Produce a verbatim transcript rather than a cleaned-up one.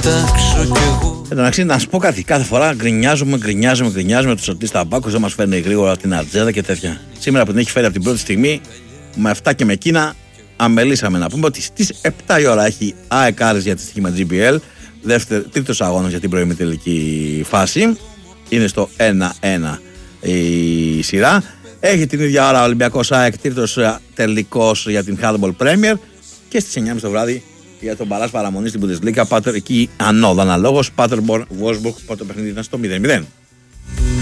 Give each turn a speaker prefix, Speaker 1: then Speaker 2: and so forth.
Speaker 1: Εντάξει, να σου πω κάτι. Κάθε φορά γκρινιάζουμε, γκρινιάζουμε, γκρινιάζουμε. Του Σωτή Ταμπάκος δεν μας φέρνει γρήγορα την ατζέντα και τέτοια. Σήμερα που την έχει φέρει από την πρώτη στιγμή, με αυτά και με εκείνα, αμελήσαμε να πούμε ότι στις επτά η ώρα έχει ΑΕΚ Άρης για τη στοίχημα τζι μπι ελ. Τρίτος αγώνας για την προημιτελική φάση. Είναι στο ένα ένα η σειρά. Έχει την ίδια ώρα ο Ολυμπιακός ΑΕΚ, τρίτος τελικός για την Handball Premier. Και στις εννιά και μισή το βράδυ για τον μπαράζ παραμονή στην Bundesliga. Πάτερ εκεί ανώδα αναλόγως. Paderborn Wolfsburg, πρώτο παιχνίδι ήταν στο μηδέν μηδέν.